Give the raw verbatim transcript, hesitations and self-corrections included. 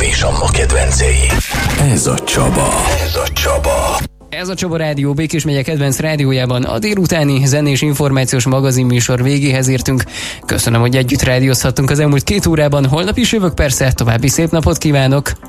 és a ma kedvencei. Ez a Csaba. Ez a Csaba. Ez a Csaba Rádió Békés megye kedvenc rádiójában a délutáni zenés információs magazinműsor végéhez értünk. Köszönöm, hogy együtt rádiózhattunk az elmúlt két órában. Holnap is jövök persze, további szép napot kívánok!